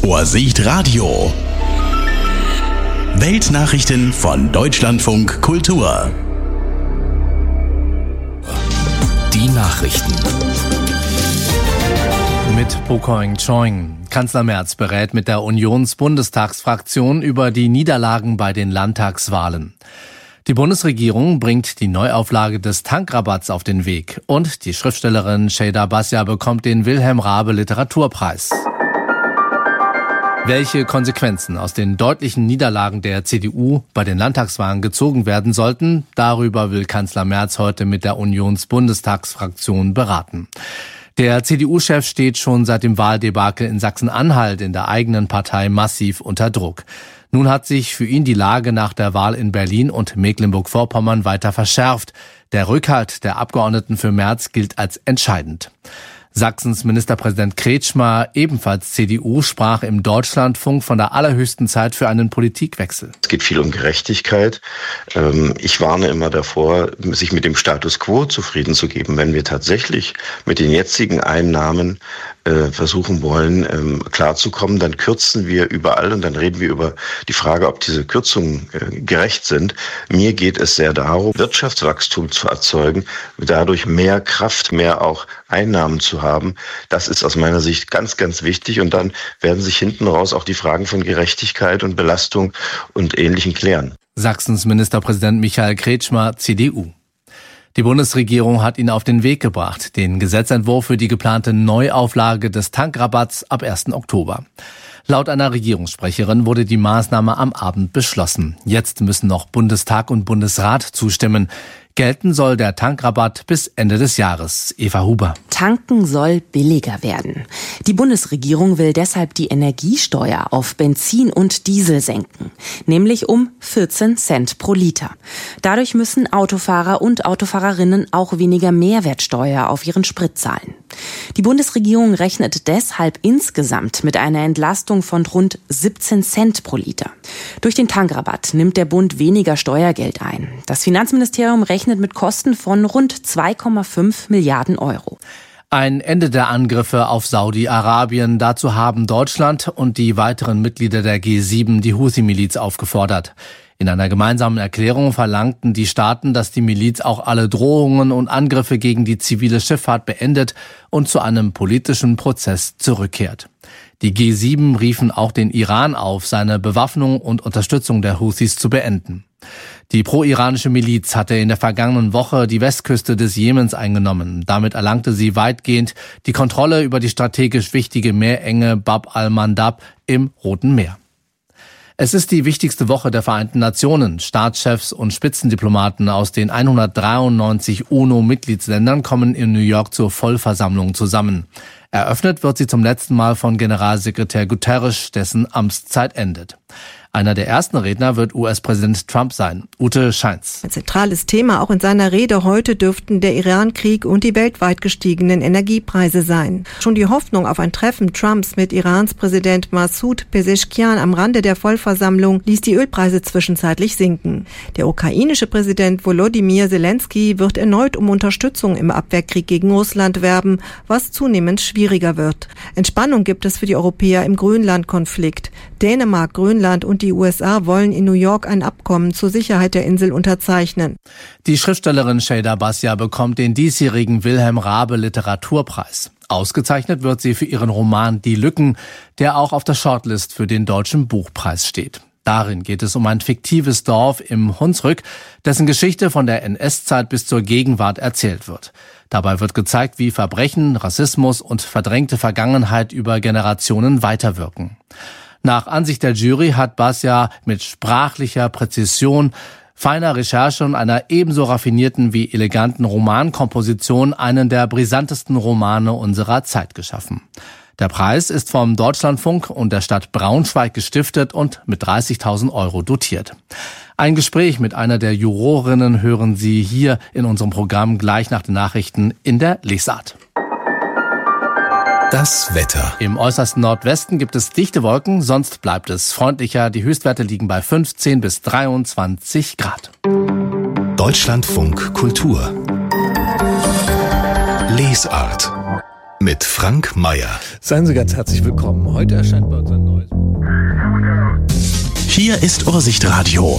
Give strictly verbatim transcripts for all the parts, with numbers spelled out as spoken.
Ursicht Radio. Weltnachrichten von Deutschlandfunk Kultur. Die Nachrichten. Mit Po-Koing Choing. Kanzler Merz berät mit der Unionsbundestagsfraktion über die Niederlagen bei den Landtagswahlen. Die Bundesregierung bringt die Neuauflage des Tankrabatts auf den Weg und die Schriftstellerin Şeyda Basya bekommt den Wilhelm Raabe Literaturpreis. Welche Konsequenzen aus den deutlichen Niederlagen der C D U bei den Landtagswahlen gezogen werden sollten, darüber will Kanzler Merz heute mit der Unionsbundestagsfraktion beraten. Der C D U-Chef steht schon seit dem Wahldebakel in Sachsen-Anhalt in der eigenen Partei massiv unter Druck. Nun hat sich für ihn die Lage nach der Wahl in Berlin und Mecklenburg-Vorpommern weiter verschärft. Der Rückhalt der Abgeordneten für Merz gilt als entscheidend. Sachsens Ministerpräsident Kretschmer, ebenfalls C D U, sprach im Deutschlandfunk von der allerhöchsten Zeit für einen Politikwechsel. Es geht viel um Gerechtigkeit. Ich warne immer davor, sich mit dem Status quo zufrieden zu geben. Wenn wir tatsächlich mit den jetzigen Einnahmen versuchen wollen, klarzukommen, dann kürzen wir überall und dann reden wir über die Frage, ob diese Kürzungen gerecht sind. Mir geht es sehr darum, Wirtschaftswachstum zu erzeugen, dadurch mehr Kraft, mehr auch Einnahmen zu haben. Das ist aus meiner Sicht ganz, ganz wichtig und dann werden sich hinten raus auch die Fragen von Gerechtigkeit und Belastung und Ähnlichem klären. Sachsens Ministerpräsident Michael Kretschmer, C D U. Die Bundesregierung hat ihn auf den Weg gebracht, den Gesetzentwurf für die geplante Neuauflage des Tankrabatts ab ersten Oktober. Laut einer Regierungssprecherin wurde die Maßnahme am Abend beschlossen. Jetzt müssen noch Bundestag und Bundesrat zustimmen. Gelten soll der Tankrabatt bis Ende des Jahres. Eva Huber. Tanken soll billiger werden. Die Bundesregierung will deshalb die Energiesteuer auf Benzin und Diesel senken, nämlich um vierzehn Cent pro Liter. Dadurch müssen Autofahrer und Autofahrerinnen auch weniger Mehrwertsteuer auf ihren Sprit zahlen. Die Bundesregierung rechnet deshalb insgesamt mit einer Entlastung von rund siebzehn Cent pro Liter. Durch den Tankrabatt nimmt der Bund weniger Steuergeld ein. Das Finanzministerium rechnet mit Kosten von rund zwei Komma fünf Milliarden Euro. Ein Ende der Angriffe auf Saudi-Arabien. Dazu haben Deutschland und die weiteren Mitglieder der G sieben die Houthi-Miliz aufgefordert. In einer gemeinsamen Erklärung verlangten die Staaten, dass die Miliz auch alle Drohungen und Angriffe gegen die zivile Schifffahrt beendet und zu einem politischen Prozess zurückkehrt. Die G sieben riefen auch den Iran auf, seine Bewaffnung und Unterstützung der Houthis zu beenden. Die pro-iranische Miliz hatte in der vergangenen Woche die Westküste des Jemens eingenommen. Damit erlangte sie weitgehend die Kontrolle über die strategisch wichtige Meerenge Bab al-Mandab im Roten Meer. Es ist die wichtigste Woche der Vereinten Nationen. Staatschefs und Spitzendiplomaten aus den hundertdreiundneunzig UNO-Mitgliedsländern kommen in New York zur Vollversammlung zusammen. Eröffnet wird sie zum letzten Mal von Generalsekretär Guterres, dessen Amtszeit endet. Einer der ersten Redner wird U S-Präsident Trump sein. Ute Scheins. Ein zentrales Thema auch in seiner Rede heute dürften der Iran-Krieg und die weltweit gestiegenen Energiepreise sein. Schon die Hoffnung auf ein Treffen Trumps mit Irans Präsident Massoud Pezeshkian am Rande der Vollversammlung ließ die Ölpreise zwischenzeitlich sinken. Der ukrainische Präsident Volodymyr Zelensky wird erneut um Unterstützung im Abwehrkrieg gegen Russland werben, was zunehmend schwieriger wird. Entspannung gibt es für die Europäer im Grönland-Konflikt. Dänemark, Grönland und die U S A wollen in New York ein Abkommen zur Sicherheit der Insel unterzeichnen. Die Schriftstellerin Şeyda Basya bekommt den diesjährigen Wilhelm Raabe Literaturpreis. Ausgezeichnet wird sie für ihren Roman Die Lücken, der auch auf der Shortlist für den Deutschen Buchpreis steht. Darin geht es um ein fiktives Dorf im Hunsrück, dessen Geschichte von der N S-Zeit bis zur Gegenwart erzählt wird. Dabei wird gezeigt, wie Verbrechen, Rassismus und verdrängte Vergangenheit über Generationen weiterwirken. Nach Ansicht der Jury hat Basya mit sprachlicher Präzision, feiner Recherche und einer ebenso raffinierten wie eleganten Romankomposition einen der brisantesten Romane unserer Zeit geschaffen. Der Preis ist vom Deutschlandfunk und der Stadt Braunschweig gestiftet und mit dreißigtausend Euro dotiert. Ein Gespräch mit einer der Jurorinnen hören Sie hier in unserem Programm gleich nach den Nachrichten in der Lesart. Das Wetter. Im äußersten Nordwesten gibt es dichte Wolken, sonst bleibt es freundlicher. Die Höchstwerte liegen bei fünfzehn bis dreiundzwanzig Grad. Deutschlandfunk Kultur. Lesart. mit Frank Mayer. Seien Sie ganz herzlich willkommen. Heute erscheint bei uns ein neues Buch. Hier ist Ursicht Radio.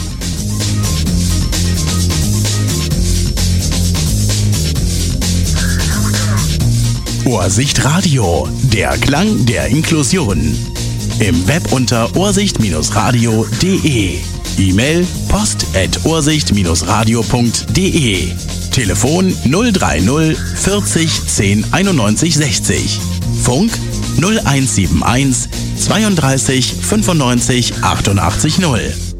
Ursicht Radio, der Klang der Inklusion. Im Web unter ursicht radio punkt de. E-Mail post at ursicht radio punkt de. Telefon null drei null vierzig zehn einundneunzig sechzig. Funk null eins sieben eins zweiunddreißig fünfundneunzig achtundachtzig null.